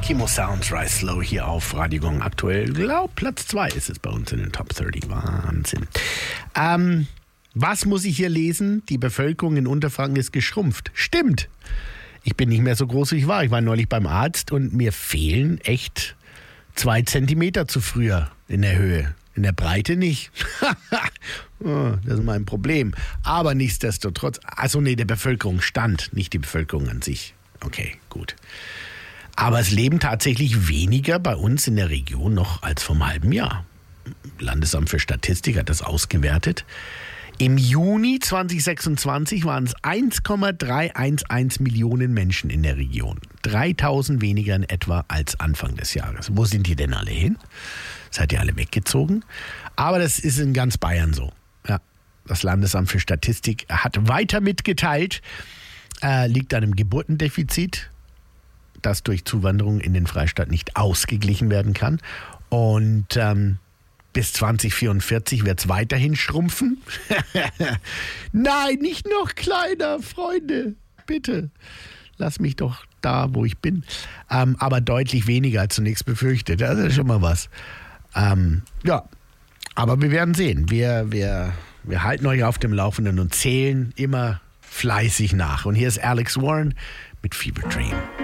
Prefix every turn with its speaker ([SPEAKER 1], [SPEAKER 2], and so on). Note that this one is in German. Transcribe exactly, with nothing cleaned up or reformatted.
[SPEAKER 1] Kimo Sounds Rise Slow hier auf Radio Gong. Aktuell, glaub, Platz zwei ist es bei uns in den Top dreißig. Wahnsinn. Ähm, was muss ich hier lesen? Die Bevölkerung in Unterfranken ist geschrumpft. Stimmt. Ich bin nicht mehr so groß, wie ich war. Ich war neulich beim Arzt und mir fehlen echt zwei Zentimeter zu früher in der Höhe. In der Breite nicht. Oh, das ist mein Problem. Aber nichtsdestotrotz, also nee, der Bevölkerungsstand, nicht die Bevölkerung an sich. Okay, gut. Aber es leben tatsächlich weniger bei uns in der Region noch als vor einem halben Jahr. Landesamt für Statistik hat das ausgewertet. Im Juni zweitausendsechsundzwanzig waren es eins Komma dreihundertelf Millionen Menschen in der Region. dreitausend weniger in etwa als Anfang des Jahres. Wo sind die denn alle hin? Seid ihr alle weggezogen? Aber das ist in ganz Bayern so. Ja, das Landesamt für Statistik hat weiter mitgeteilt, äh, liegt an einem Geburtendefizit, das durch Zuwanderung in den Freistaat nicht ausgeglichen werden kann. Und ähm, bis zwanzig vierundvierzig wird es weiterhin schrumpfen. Nein, nicht noch kleiner, Freunde. Bitte, lass mich doch da, wo ich bin. Ähm, aber deutlich weniger als zunächst befürchtet. Das ist schon mal was. Ähm, ja, aber wir werden sehen. Wir, wir, wir halten euch auf dem Laufenden und zählen immer fleißig nach. Und hier ist Alex Warren mit Fever Dream.